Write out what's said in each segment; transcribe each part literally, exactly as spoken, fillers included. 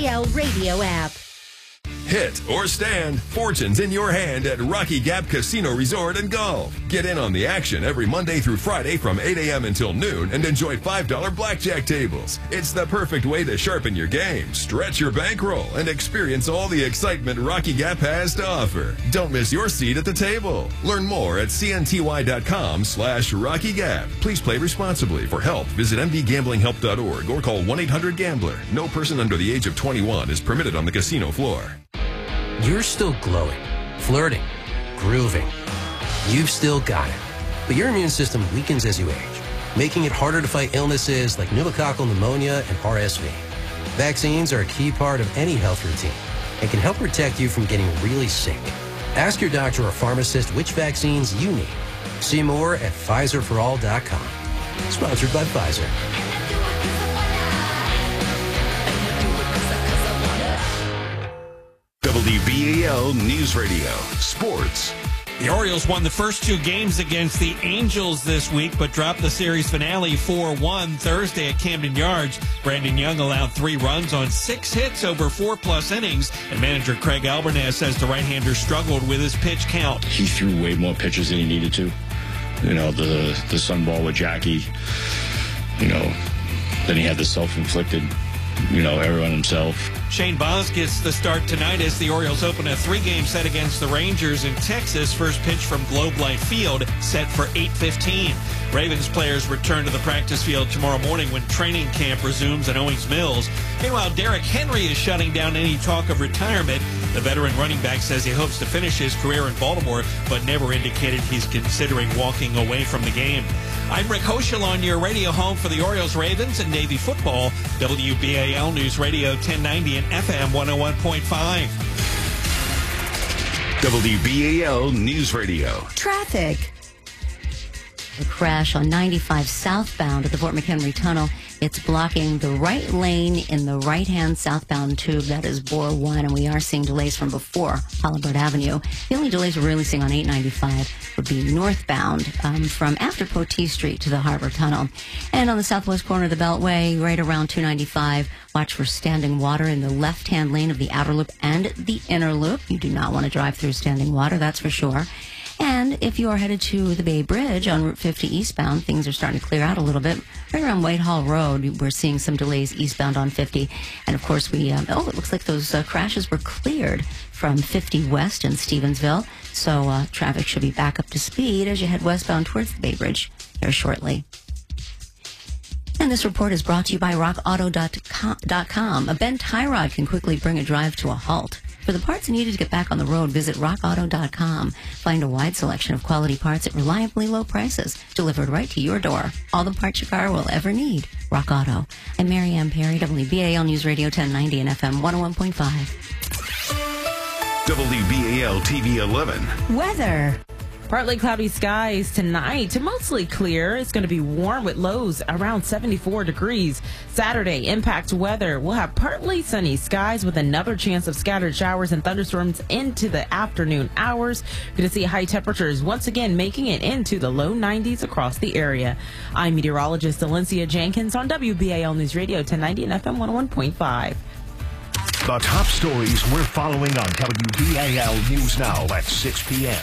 L radio app. Hit or stand, fortune's in your hand at Rocky Gap Casino Resort and Golf. Get in on the action every Monday through Friday from eight a.m. until noon and enjoy five dollar blackjack tables. It's the perfect way to sharpen your game, stretch your bankroll, and experience all the excitement Rocky Gap has to offer. Don't miss your seat at the table. Learn more at cnty.com slash Rocky Gap. Please play responsibly. For help, visit m d gambling help dot org or call one eight hundred gambler. No person under the age of twenty-one is permitted on the casino floor. You're still glowing, flirting, grooving. You've still got it. But your immune system weakens as you age, making it harder to fight illnesses like pneumococcal pneumonia and R S V. Vaccines are a key part of any health routine and can help protect you from getting really sick. Ask your doctor or pharmacist which vaccines you need. See more at Pfizer for all dot com. Sponsored by Pfizer. W B A L News Radio, Sports. The Orioles won the first two games against the Angels this week, but dropped the series finale four one Thursday at Camden Yards. Brandon Young allowed three runs on six hits over four-plus innings, and manager Craig Albernaz says the right-hander struggled with his pitch count. He threw way more pitches than he needed to. You know, the, the sunball with Jackie, you know, then he had the self-inflicted, you know, error on himself. Shane Baz gets the start tonight as the Orioles open a three-game set against the Rangers in Texas. First pitch from Globe Life Field set for eight fifteen. Ravens players return to the practice field tomorrow morning when training camp resumes at Owings Mills. Meanwhile, Derrick Henry is shutting down any talk of retirement. The veteran running back says he hopes to finish his career in Baltimore, but never indicated he's considering walking away from the game. I'm Rick Hoschel on your radio home for the Orioles, Ravens, and Navy football. W B A L News Radio ten ninety and F M one oh one point five. W B A L News Radio. Traffic. A crash on ninety-five southbound at the Fort McHenry Tunnel. It's blocking the right lane in the right-hand southbound tube. That is Bore one, and we are seeing delays from before Holabird Avenue. The only delays we're really seeing on eight ninety-five would be northbound um, from after Potee Street to the Harbor Tunnel. And on the southwest corner of the Beltway, right around two ninety-five, watch for standing water in the left-hand lane of the outer loop and the inner loop. You do not want to drive through standing water, that's for sure. And if you are headed to the Bay Bridge on Route fifty eastbound, things are starting to clear out a little bit. Right around Whitehall Road, we're seeing some delays eastbound on fifty. And, of course, we, um, oh, it looks like those uh, crashes were cleared from fifty west in Stevensville. So uh, traffic should be back up to speed as you head westbound towards the Bay Bridge here shortly. And this report is brought to you by rock auto dot com. A bent tie rod can quickly bring a drive to a halt. For the parts needed to get back on the road, visit rock auto dot com. Find a wide selection of quality parts at reliably low prices, delivered right to your door. All the parts your car will ever need. Rock Auto. I'm Mary Ann Perry, W B A L News Radio ten ninety and F M one oh one point five. W B A L T V eleven. Weather. Partly cloudy skies tonight to mostly clear. It's going to be warm with lows around seventy-four degrees. Saturday, impact weather. We'll have partly sunny skies with another chance of scattered showers and thunderstorms into the afternoon hours. We're going to see high temperatures once again making it into the low nineties across the area. I'm meteorologist Alencia Jenkins on W B A L News Radio ten ninety and F M one oh one point five. The top stories we're following on W B A L News Now at six p.m.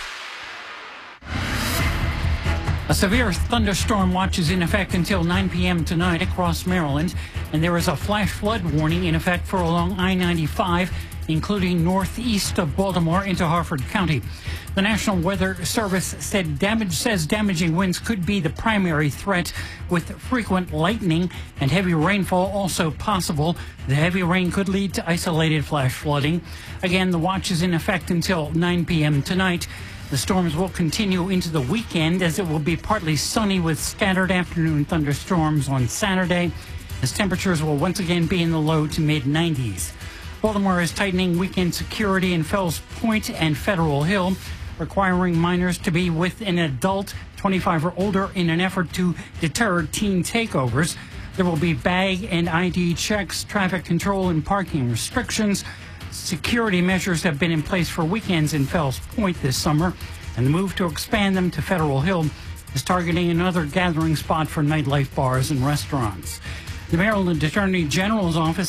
A severe thunderstorm watch is in effect until nine p.m. tonight across Maryland, and there is a flash flood warning in effect for along I ninety-five, including northeast of Baltimore into Harford County. The National Weather Service said damage says damaging winds could be the primary threat, with frequent lightning and heavy rainfall also possible. The heavy rain could lead to isolated flash flooding. Again, the watch is in effect until nine p.m. tonight. The storms will continue into the weekend as it will be partly sunny with scattered afternoon thunderstorms on Saturday, as temperatures will once again be in the low to mid nineties. Baltimore is tightening weekend security in Fells Point and Federal Hill, requiring minors to be with an adult twenty-five or older in an effort to deter teen takeovers. There will be bag and I D checks, traffic control, and parking restrictions. Security measures have been in place for weekends in Fells Point this summer, and the move to expand them to Federal Hill is targeting another gathering spot for nightlife bars and restaurants. The Maryland Attorney General's office